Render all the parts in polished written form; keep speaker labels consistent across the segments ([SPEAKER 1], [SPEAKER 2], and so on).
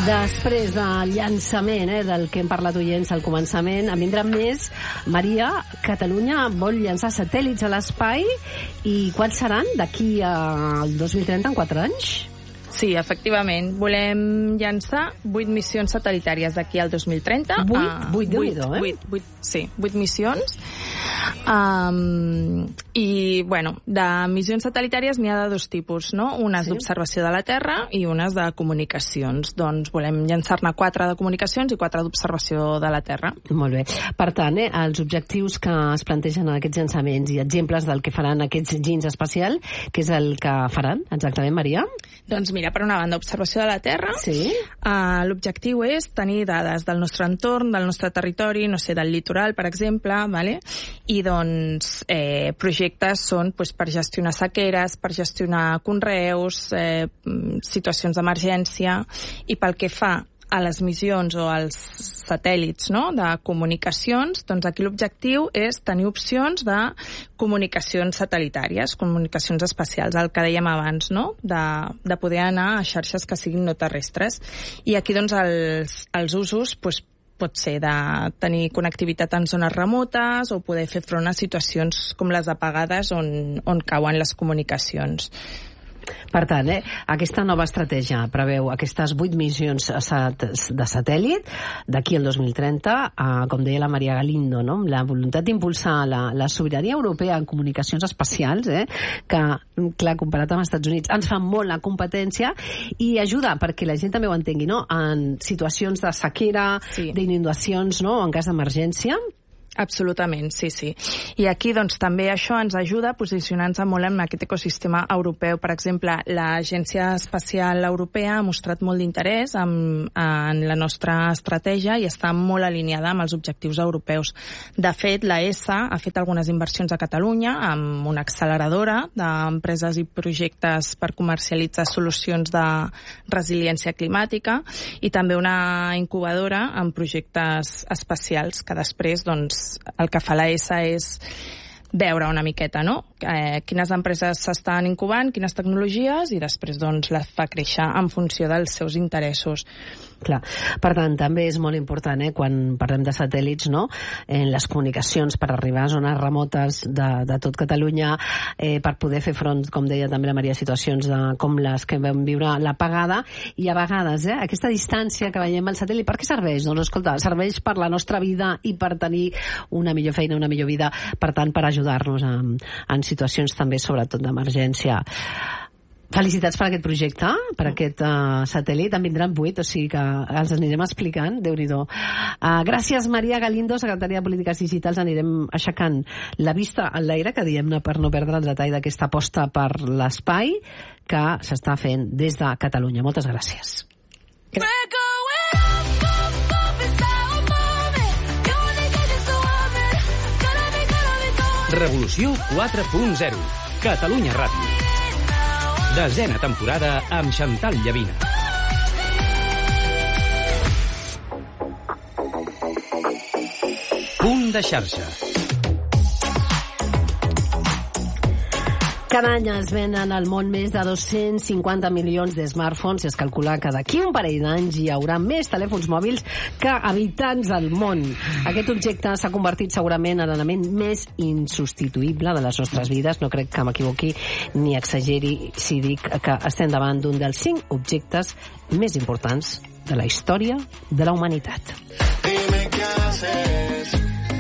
[SPEAKER 1] Després del llançament, del que hem parlat oients al començament, en vindran més. Maria, Catalunya vol llançar satèl·lits a l'espai i quants seran d'aquí al 2030, en 4 anys?
[SPEAKER 2] Sí, efectivament. Volem llançar 8 missions satellitàries d'aquí al 2030. 8 missions. I, bueno, de missions satellitàries n'hi ha de dos tipus, no? Unes d'observació de la Terra i unes de comunicacions. Doncs volem llançar-ne 4 de comunicacions i 4 d'observació de la Terra.
[SPEAKER 1] Molt bé. Per tant, els objectius que es plantegen en aquests llançaments i exemples del que faran aquests ginys espacial, què és el que faran exactament, Maria?
[SPEAKER 2] Doncs mira, per una banda, observació de la Terra.
[SPEAKER 1] Sí.
[SPEAKER 2] L'objectiu és tenir dades del nostre entorn, del nostre territori, no sé, del litoral, per exemple, vale? I doncs projectes són per gestionar sequeres, per gestionar conreus, situacions d'emergència, i pel que fa a les missions o als satèl·lits, no?, de comunicacions, doncs aquí l'objectiu és tenir opcions de comunicacions satellitàries, comunicacions espacials, el que dèiem abans, no?, de poder anar a xarxes que siguin no terrestres. I aquí doncs els usos pot ser de tenir connectivitat en zones remotes o poder fer front a situacions com les apagades on cauen les comunicacions.
[SPEAKER 1] Per tant, aquesta nova estratègia preveu aquestes 8 missions de satèl·lit d'aquí al 2030, com deia la Maria Galindo, no? La voluntat d'impulsar la sobirania europea en comunicacions espacials, que, clar, comparat amb els Estats Units, ens fa molt la competència i ajuda perquè la gent també ho entengui, no? En situacions de sequera, d'inundacions, no? En cas d'emergència.
[SPEAKER 2] Absolutament, sí. I aquí doncs també això ens ajuda a posicionar-nos molt en aquest ecosistema europeu. Per exemple, l'Agència Espacial Europea ha mostrat molt d'interès en la nostra estratègia i està molt alineada amb els objectius europeus. De fet, la ESA ha fet algunes inversions a Catalunya amb una acceleradora d'empreses i projectes per comercialitzar solucions de resiliència climàtica i també una incubadora amb projectes espacials que després, doncs, el que fa la ESA és veure una miqueta, no?, quines empreses s'estan incubant, quines tecnologies, i després doncs les fa créixer en funció dels seus interessos.
[SPEAKER 1] Clar. Per tant, també és molt important, quan parlem de satèl·lits, no?, en les comunicacions per arribar a zones remotes de tot Catalunya, per poder fer front, com deia també la Maria, situacions com les que vam viure l'apagada, i a vegades aquesta distància que veiem al satèl·lit, per què serveix? Doncs escolta, serveix per la nostra vida i per tenir una millor feina, una millor vida, per tant, per ajudar-nos en situacions també, sobretot d'emergència. Felicitats per aquest projecte, per aquest satèl·lit. En vindran 8, o sigui que els anirem explicant. Déu-n'hi-do. Gràcies, Maria Galindo, secretària de Polítiques Digitals. Anirem aixecant la vista en l'aire, que diem-ne, per no perdre el detall d'aquesta aposta per l'espai que s'està fent des de Catalunya. Moltes gràcies.
[SPEAKER 3] Revolució 4.0. Catalunya Ràdio. Desena temporada amb Chantal Llavina. Punt de xarxa.
[SPEAKER 1] Cada any es venen al món més de 250 milions de smartphones. Es calcula que d'aquí un parell d'anys hi haurà més telèfons mòbils que habitants al món. Aquest objecte s'ha convertit segurament en l'element més insubstituïble de les nostres vides. No crec que m'equivoqui ni exageri si dic que estem davant d'un dels 5 objectes més importants de la història de la humanitat.
[SPEAKER 4] Dime qué haces.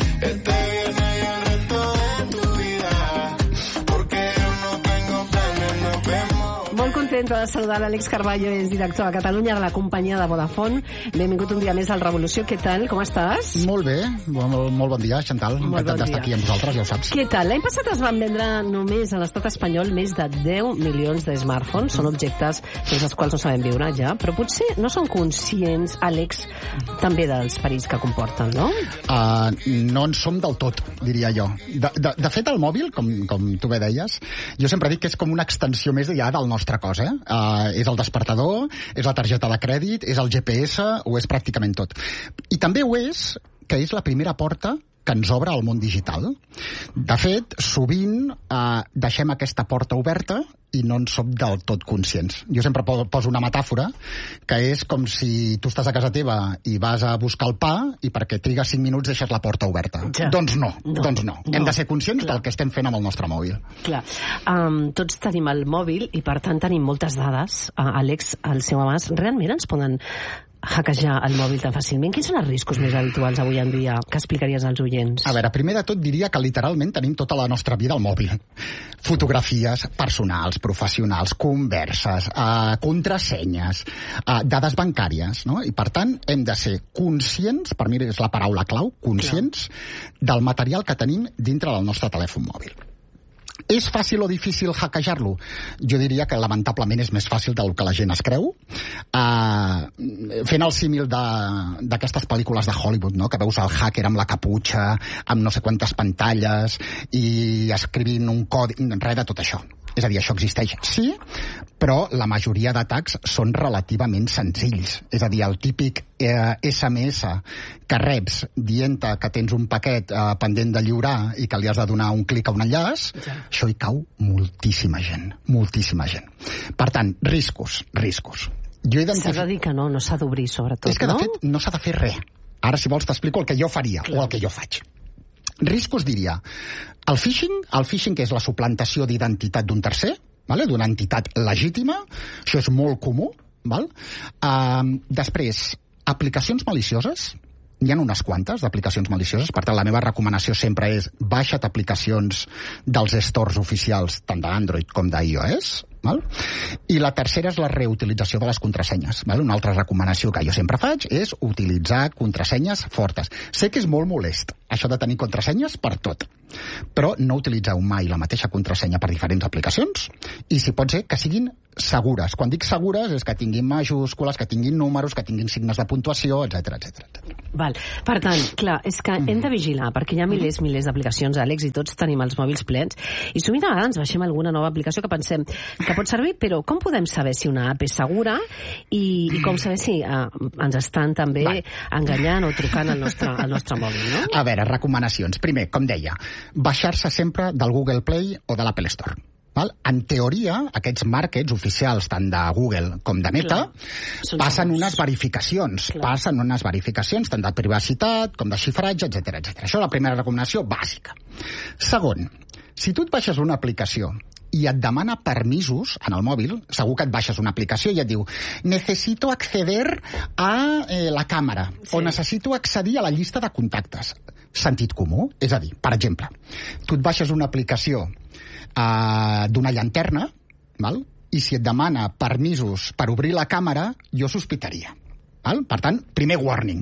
[SPEAKER 1] Molt contenta de saludar l'Àlex Carballo, és director a Catalunya de la companyia de Vodafone. Benvingut un dia més al Revolució. Què tal? Com estàs?
[SPEAKER 5] Molt bé, molt bon dia, Chantal. Encantat d'estar aquí amb vosaltres, ja ho saps.
[SPEAKER 1] Què tal? L'any passat es van vendre només a l'estat espanyol més de 10 milions de smartphones. Són objectes sense els quals no sabem viure ja, però potser no són conscients, Àlex, també dels perills que comporten, no?
[SPEAKER 5] No en som del tot, diria jo. De fet, el mòbil, com tu bé deies, jo sempre dic que és com una extensió més ja del nostre cos, és el despertador, és la targeta de crèdit, és el GPS, ho és pràcticament tot. I també ho és que és la primera porta que ens obre al món digital. De fet, sovint deixem aquesta porta oberta i no en som del tot conscients. Jo sempre poso una metàfora que és com si tu estàs a casa teva i vas a buscar el pa i perquè trigues 5 minuts deixes la porta oberta.
[SPEAKER 1] Ja.
[SPEAKER 5] Doncs no. Hem de ser conscients del que estem fent amb el nostre mòbil.
[SPEAKER 1] Clar. Tots tenim el mòbil i per tant tenim moltes dades. Àlex, al seu abast, realment ens poden hackejar el mòbil tan fàcilment? Quins són els riscos més habituals avui en dia que explicaries als oients?
[SPEAKER 5] A veure, primer de tot diria que literalment tenim tota la nostra vida al mòbil. Fotografies personals, professionals, converses, contrasenyes, dades bancàries, no? I per tant hem de ser conscients, per mi és la paraula clau, conscients del material que tenim dintre del nostre telèfon mòbil. És fàcil o difícil hackejar-lo? Jo diria que lamentablement és més fàcil del que la gent es creu. Fent el símil d'aquestes pel·lícules de Hollywood, no? Que veus el hacker amb la caputxa, amb no sé quantes pantalles i escrivint un codi, res de tot això. És a dir, això existeix, sí, però la majoria d'atacs són relativament senzills. És a dir, el típic SMS que reps dient que tens un paquet pendent de lliurar i que li has de donar un clic a un enllaç, això hi cau moltíssima gent, moltíssima gent. Per tant, riscos.
[SPEAKER 1] S'ha de dir que no s'ha d'obrir, sobretot, no?
[SPEAKER 5] És que, de fet, no s'ha de fer res. Ara, si vols, t'explico el que jo faria o el que jo faig. Riscos, diria, el phishing, que és la suplantació d'identitat d'un tercer, d'una entitat legítima, això és molt comú. Després, aplicacions malicioses, n'hi ha unes quantes d'aplicacions malicioses, per tant la meva recomanació sempre és baixa't aplicacions dels stores oficials, tant d'Android com d'iOS. I la tercera és la reutilització de les contrasenyes. Una altra recomanació que jo sempre faig és utilitzar contrasenyes fortes. Sé que és molt molest, això de tenir contrasenyes per tot, però no utilitzeu mai la mateixa contrasenya per diferents aplicacions i, si pot ser, que siguin segures. Quan dic segures és que tinguin majúscules, que tinguin números, que tinguin signes de puntuació, etc.
[SPEAKER 1] Val. Per tant, clar, és que hem de vigilar, perquè hi ha milers d'aplicacions, Àlex, i tots tenim els mòbils plens, i sovint a vegades baixem alguna nova aplicació que pensem que pot servir, però com podem saber si una app és segura i com saber si ens estan també enganyant o trucant al nostre mòbil, no?
[SPEAKER 5] A veure, recomanacions. Primer, com deia, baixar-se sempre del Google Play o de l'Apple Store. En teoria, aquests markets oficials, tant de Google com de Meta, passen unes verificacions. Passen unes verificacions tant de privacitat com de xifratge, etc. Això és la primera recomanació bàsica. Segon, si tu et baixes una aplicació i et demana permisos en el mòbil, segur que et baixes una aplicació i et diu necesito acceder a la càmera o necessito accedir a la llista de contactes. Sentit comú, és a dir, per exemple, tu et baixes una aplicació d'una llanterna, i si et demana permisos per obrir la càmera, jo sospitaria. Per tant, primer warning.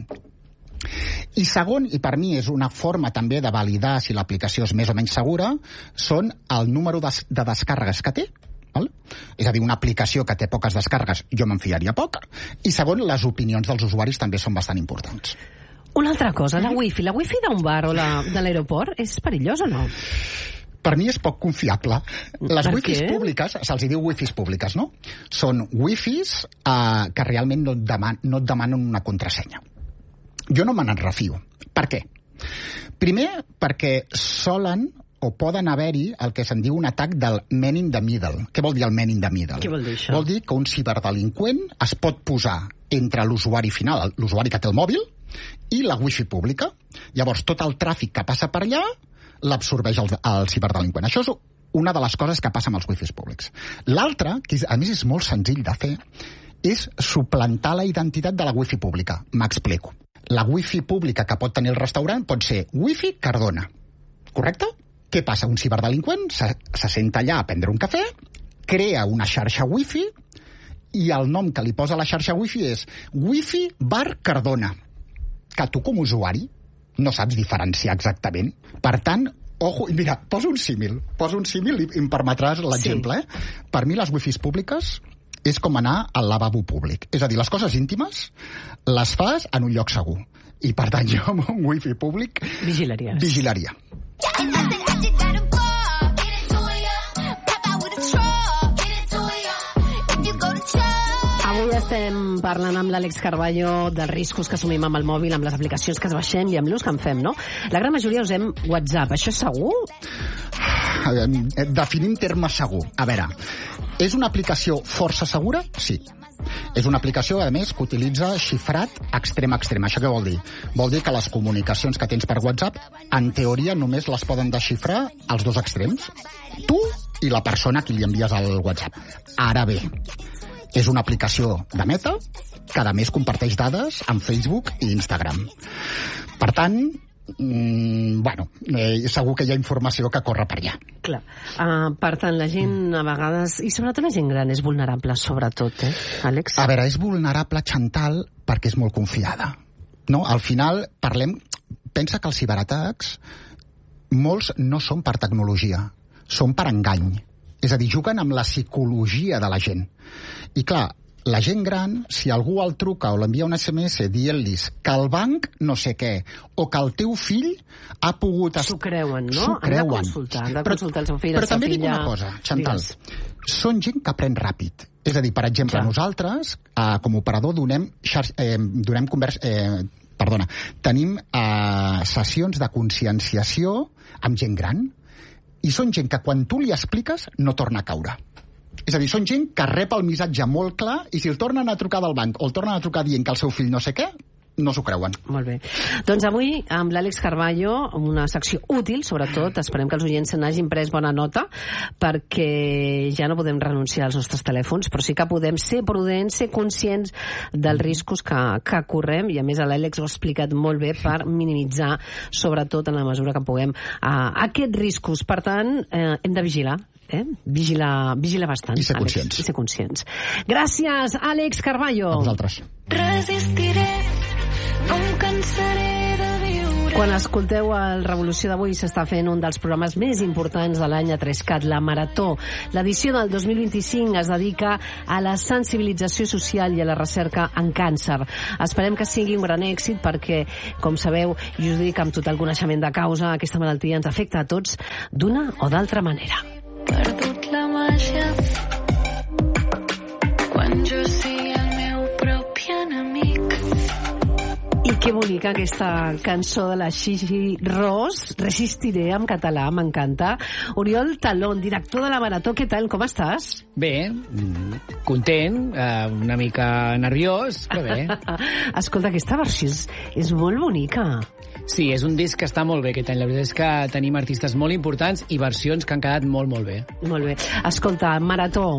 [SPEAKER 5] I segon, i per mi és una forma també de validar si l'aplicació és més o menys segura, són el número de descàrregues que té. És a dir, una aplicació que té poques descàrregues, jo me'n fiaria poc. I segon, les opinions dels usuaris també són bastant importants.
[SPEAKER 1] Una altra cosa, la wifi. La wifi d'un bar o de l'aeroport és perillós o no?
[SPEAKER 5] Per mi és poc confiable. Les wifis públiques, se'ls diu wifis públiques, no? Són wifis que realment no et demanen una contrasenya. Jo no me n'en refio. Per què? Primer, perquè solen o poden haver-hi el que se'n diu un atac del man in the middle. Què vol dir el man in the middle?
[SPEAKER 1] Què vol dir això?
[SPEAKER 5] Vol dir que un ciberdelinqüent es pot posar entre l'usuari final, l'usuari que té el mòbil, i la wifi pública. Llavors, tot el tràfic que passa per allà l'absorbeix el ciberdelinqüent. Això és una de les coses que passa amb els wifis públics. L'altra, que a més és molt senzill de fer, és suplantar la identitat de la wifi pública. M'explico. La wifi pública que pot tenir el restaurant pot ser wifi Cardona. Correcte? Què passa? Un ciberdelinqüent se senta allà a prendre un cafè, crea una xarxa wifi i el nom que li posa a la xarxa wifi és wifi bar Cardona, que tu com a usuari no saps diferenciar exactament. Per tant, ojo, mira, poso un símil i em permetràs l'exemple. Per mi les wifis públiques és com anar al lavabo públic. És a dir, les coses íntimes les fas en un lloc segur. I per tant, jo amb un wifi públic vigilaria.
[SPEAKER 1] Avui estem parlant amb l'Àlex Carballo dels riscos que assumim amb el mòbil, amb les aplicacions que es baixem i amb l'ús que en fem, no? La gran majoria usem WhatsApp. Això és segur?
[SPEAKER 5] definim terme segur. A veure, és una aplicació força segura? Sí. És una aplicació, a més, que utilitza xifrat extrem a extrem. Això què vol dir? Vol dir que les comunicacions que tens per WhatsApp, en teoria, només les poden desxifrar als dos extrems. Tu i la persona a qui li envies el WhatsApp. Ara bé, és una aplicació de Meta que, a més, comparteix dades amb Facebook i Instagram. Per tant, segur que hi ha informació que corre per allà.
[SPEAKER 1] Clar. Per tant, la gent a vegades, i sobretot la gent gran, és vulnerable, sobretot, Àlex?
[SPEAKER 5] A veure, és vulnerable, Chantal, perquè és molt confiada. No? Al final, pensa que els ciberatacs, molts no són per tecnologia, són per engany. És a dir, juguen amb la psicologia de la gent. I clar, la gent gran, si algú el truca o l'envia un SMS dient-lis que el banc no sé què, o que el teu fill ha pogut...
[SPEAKER 1] S'ho creuen, no?
[SPEAKER 5] S'ho creuen.
[SPEAKER 1] Han de consultar el seu fill,
[SPEAKER 5] però també dic una cosa, Chantal. Són gent que aprèn ràpid. És a dir, per exemple, nosaltres, com a operador, tenim sessions de conscienciació amb gent gran, i són gent que quan tu li expliques no torna a caure. És a dir, són gent que rep el missatge molt clar i si el tornen a trucar del banc o el tornen a trucar dient que el seu fill no sé què, no s'ho creuen.
[SPEAKER 1] Molt bé. Doncs avui, amb l'Àlex Carballo, una secció útil, sobretot, esperem que els oients se n'hagin pres bona nota, perquè ja no podem renunciar als nostres telèfons, però sí que podem ser prudents, ser conscients dels riscos que correm, i a més l'Àlex ho ha explicat molt bé per minimitzar, sobretot en la mesura que puguem, aquests riscos. Per tant, hem de vigilar. Vigila bastant,
[SPEAKER 5] i ser conscients.
[SPEAKER 1] Àlex, i ser conscients. Gràcies, Àlex Carballo.
[SPEAKER 5] A vosaltres.
[SPEAKER 6] Resistiré, no em cansaré de viure.
[SPEAKER 1] Quan escolteu el Revolució d'avui s'està fent un dels programes més importants de l'any a 3CAT, la Marató. L'edició del 2025 es dedica a la sensibilització social i a la recerca en càncer. Esperem que sigui un gran èxit perquè, com sabeu, i us dic amb tot el coneixement de causa, aquesta malaltia ens afecta a tots d'una o d'altra manera.
[SPEAKER 6] Perdut la màgia quan jo sigui el meu propi enemic.
[SPEAKER 1] I que bonica aquesta cançó de la Xixi Ros, Resistiré, en català, m'encanta. Oriol Talón, director de la Marató, què tal, com estàs?
[SPEAKER 7] Bé, content, una mica nerviós, però bé.
[SPEAKER 1] Escolta, aquesta versió és molt bonica.
[SPEAKER 7] Sí, és un disc que està molt bé aquest any. La veritat és que tenim artistes molt importants i versions que han quedat molt, molt bé.
[SPEAKER 1] Molt bé. Escolta, Marató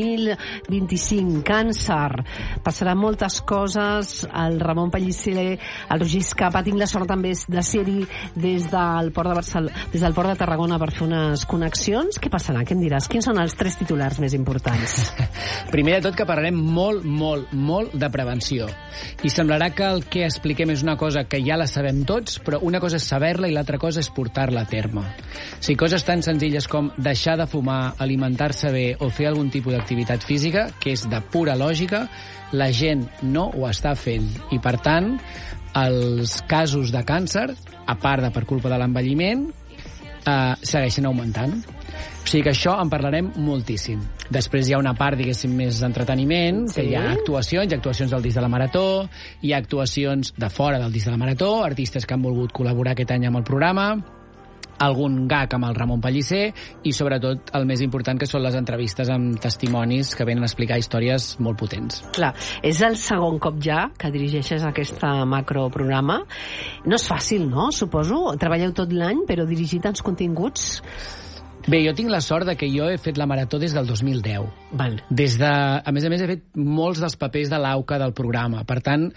[SPEAKER 1] 2025, càncer, passarà moltes coses. El Ramon Pellicer, el Roger Escapa, tinc la sort també de ser-hi des del Port de Tarragona per fer unes connexions. Què passarà? Què em diràs? Quins són els 3 titulars més importants?
[SPEAKER 7] Primer de tot que parlarem molt de prevenció. I semblarà que el que expliquem és una cosa que ja la sabem tots, però una cosa és saber-la i l'altra cosa és portar-la a terme. O sigui, coses tan senzilles com deixar de fumar, alimentar-se bé o fer algun tipus d'activitat física, que és de pura lògica, la gent no ho està fent. I, per tant, els casos de càncer, a part de per culpa de l'envelliment, segueixen augmentant. O sigui que això en parlarem moltíssim. Després hi ha una part, diguéssim, més d'entreteniment, que hi ha actuacions del disc de la Marató, hi ha actuacions de fora del disc de la Marató, artistes que han volgut col·laborar aquest any amb el programa, algun gag amb el Ramon Pellicer i, sobretot, el més important, que són les entrevistes amb testimonis que venen a explicar històries molt potents.
[SPEAKER 1] Clar, és el segon cop ja que dirigeixes aquest macroprograma. No és fàcil, no? Suposo. Treballeu tot l'any, però dirigir tants continguts...
[SPEAKER 7] Bé, jo tinc la sort de que jo he fet la Marató des del 2010.
[SPEAKER 1] Val.
[SPEAKER 7] A més, he fet molts dels papers de l'AUCA del programa. Per tant,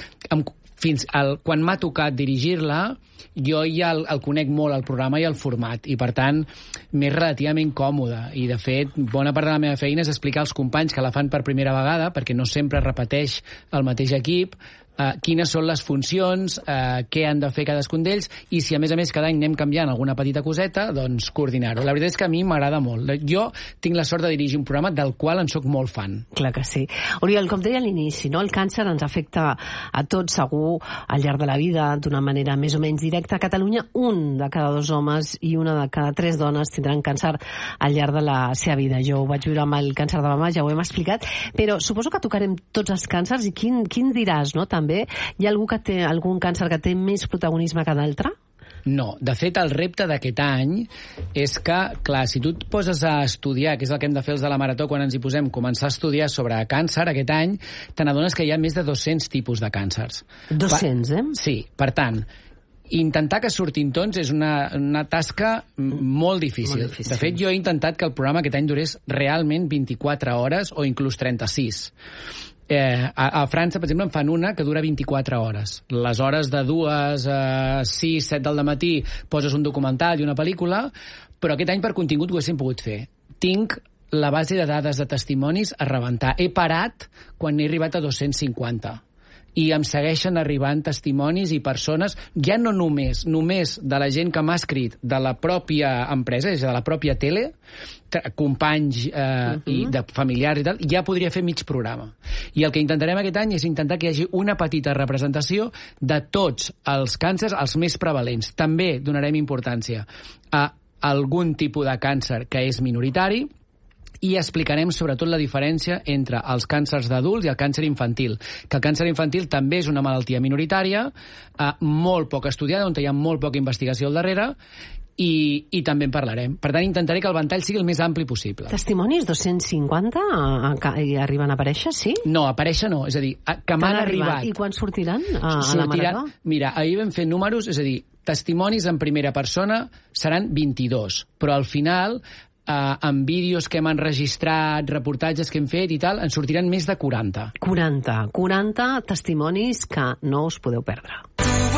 [SPEAKER 7] quan m'ha tocat dirigir-la, jo ja el conec molt, el programa i el format, i per tant m'és relativament còmode. I de fet, bona part de la meva feina és explicar als companys que la fan per primera vegada, perquè no sempre repeteix el mateix equip, quines són les funcions, què han de fer cadascun d'ells, i si a més cada any anem canviant alguna petita coseta, doncs coordinar-ho. La veritat és que a mi m'agrada molt. Jo tinc la sort de dirigir un programa del qual en soc molt fan.
[SPEAKER 1] Clar que sí. Oriol, com deia a l'inici, no? El càncer ens afecta a tots, segur, al llarg de la vida, d'una manera més o menys directa. A Catalunya, 1 de cada 2 homes i 1 de cada 3 dones tindran càncer al llarg de la seva vida. Jo ho vaig viure amb el càncer de mama, ja ho hem explicat, però suposo que tocarem tots els càncers, i quin diràs, no?, també? Hi ha algú que té algun càncer que té més protagonisme que d'altre?
[SPEAKER 7] No. De fet, el repte d'aquest any és que, clar, si tu et poses a estudiar, que és el que hem de fer els de la Marató quan ens hi posem, començar a estudiar sobre càncer aquest any, te n'adones que hi ha més de 200 tipus de càncers.
[SPEAKER 1] 200,
[SPEAKER 7] Sí, per tant, intentar que surtin tots és una tasca molt difícil. De fet, jo he intentat que el programa aquest any durés realment 24 hores o inclús 36. A França, per exemple, en fan una que dura 24 hores. Les hores de 2 a 6, 7 del matí poses un documental i una pel·lícula, però aquest any per contingut ho haguéssim pogut fer. Tinc la base de dades de testimonis a rebentar. He parat quan he arribat a 250. I em segueixen arribant testimonis i persones, ja no només de la gent que m'ha escrit de la pròpia empresa, és a dir, de la pròpia tele, companys i de familiars i tal, ja podria fer mig programa. I el que intentarem aquest any és intentar que hi hagi una petita representació de tots els càncers, els més prevalents. També donarem importància a algun tipus de càncer que és minoritari, i explicarem sobretot la diferència entre els càncers d'adults i el càncer infantil, que el càncer infantil també és una malaltia minoritària, molt poc estudiada, on hi ha molt poca investigació al darrere, i també en parlarem. Per tant, intentaré que el ventall sigui el més ampli possible.
[SPEAKER 1] Testimonis 250 arriben a aparèixer, sí?
[SPEAKER 7] No, aparèixer no, és a dir, que m'han arribat.
[SPEAKER 1] I quan sortiran a la Marató?
[SPEAKER 7] Mira, ahir vam fer números, és a dir, testimonis en primera persona seran 22, però al final amb vídeos que hem enregistrat, reportatges que hem fet i tal, en sortiran més de 40.
[SPEAKER 1] 40 testimonis que no us podeu perdre.